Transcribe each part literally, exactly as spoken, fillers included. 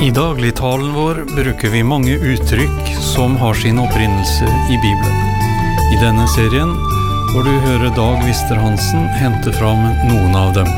I dagligtalen vår bruker vi mange uttrykk som har sin opprinnelse i Bibelen. I denne serien får du høre Dag Wister-Hansen hente fram noen av dem.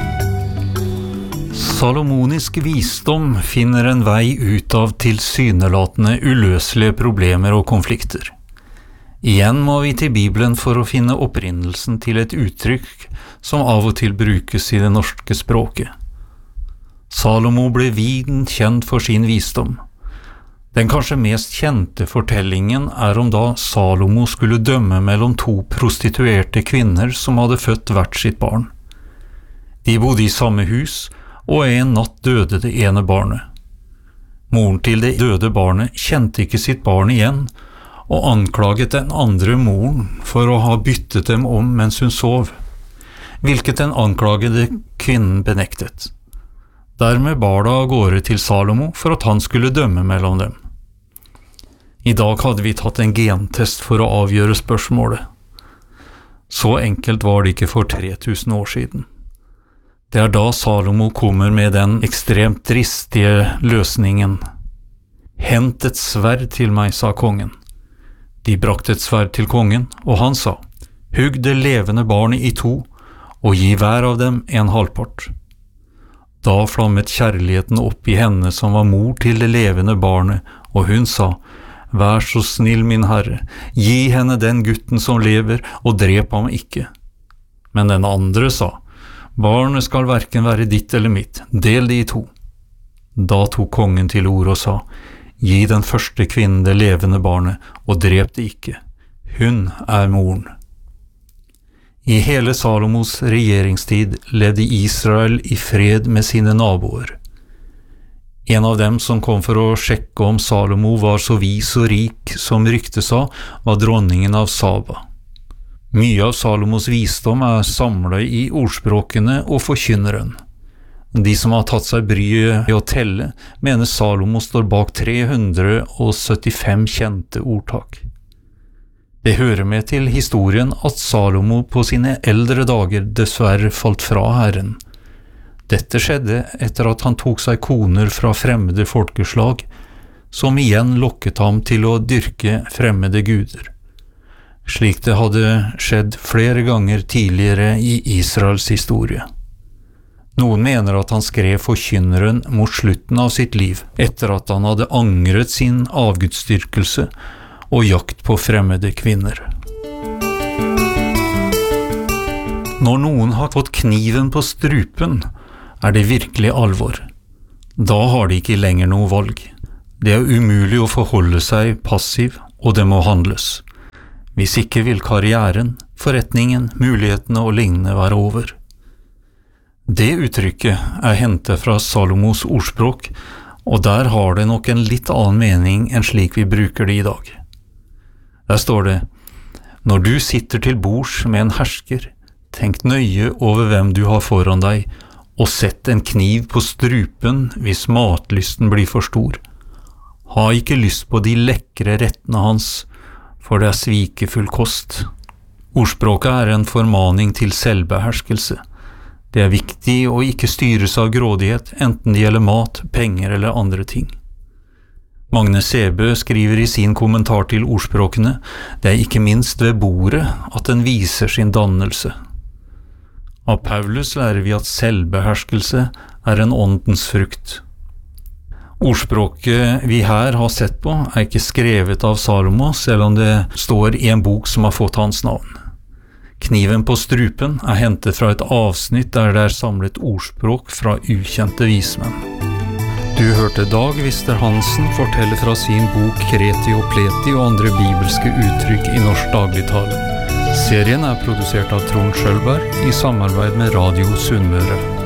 Salomonisk visdom finner en vei ut av tilsynelatende uløselige problemer og konflikter. Igjen må vi til Bibelen for å finne opprinnelsen til et uttrykk som av og til brukes i det norske språket. Salomo ble viden kjent for sin visdom. Den kanskje mest kjente fortellingen er om da Salomo skulle dømme mellom to prostituerte kvinner som hadde født hvert sitt barn. De bodde i samme hus, og en natt døde det ene barnet. Moren til det døde barnet kjente ikke sitt barn igjen, og anklaget den andre moren for å ha byttet dem om mens hun sov, hvilket den anklagede kvinnen benektet. Dermed bar det av gårde til Salomo for at han skulle dømme mellom dem. I dag hadde vi tatt en gentest for å avgjøre spørsmålet. Så enkelt var det ikke for tre tusen år siden. Det er da Salomo kommer med den ekstremt dristige løsningen. «Hent et sverd til meg», sa kongen. De brakte et sverd til kongen, og han sa, «Hugg det levende barnet i to, og gi hver av dem en halvpart». Da flammet kjærligheten opp i henne som var mor til det levende barnet, og hun sa, «Vær så snill, min herre, gi henne den gutten som lever, og drep ham ikke». Men den andre sa, «Barnet skal hverken være ditt eller mitt, del det i to». Da tok kongen til ord og sa, «Gi den første kvinnen det levende barnet, og drep det ikke. Hun er moren». I hele Salomos regjeringstid levde Israel i fred med sine naboer. En av dem som kom for å sjekke om Salomo var så vis og rik som ryktet sa, var dronningen av Saba. Mye av Salomos visdom er samlet i ordspråkene og forkynneren. De som har tatt seg bryet i å telle, mener Salomo står bak tre hundre syttifem kjente ordtak. Det hører med til historien at Salomo på sine eldre dager dessverre falt fra Herren. Dette skjedde etter at han tok seg koner fra fremmede folkeslag, som igjen lokket ham til å dyrke fremmede guder. Slik det hadde skjedd flere ganger tidligere i Israels historie. Noen mener at han skrev forkynneren mot slutten av sitt liv, etter at han hadde angret sin avgudsdyrkelse og jakt på fremmede kvinner. Når noen har fått kniven på strupen, er det virkelig alvor. Da har de ikke lenger noe valg. Det er umulig å forholde seg passiv, og det må handles. Hvis ikke vil karrieren, forretningen, mulighetene og lignende være over. Det uttrykket er hentet fra Salomos ordspråk, og der har det nok en litt annen mening enn slik vi bruker det i dag. Der står det, «Når du sitter til bords med en hersker, tenk nøye over hvem du har foran deg, og sett en kniv på strupen hvis matlysten blir for stor. Ha ikke lyst på de lekre rettene hans, for det er svikefull kost». Ordspråket er en formaning til selvbeherskelse. Det er viktig å ikke styres av grådighet, enten det gjelder mat, penger eller andre ting. Magne Sebø skriver i sin kommentar til ordspråkene, det er ikke minst ved bordet at den viser sin dannelse. Av Paulus lærer vi at selvbeherskelse er en åndens frukt. Ordspråket vi her har sett på er ikke skrevet av Salomo, selv om det står i en bok som har fått hans navn. Kniven på strupen er hentet fra et avsnitt der det er samlet ordspråk fra ukjente vismenn. Du hørte Dag Wister-Hansen fortelle fra sin bok Kreti og Pleti og andre bibelske uttrykk i norsk dagligtale. Serien er produsert av Trond Schølberg i samarbeid med Radio Sunnmøre.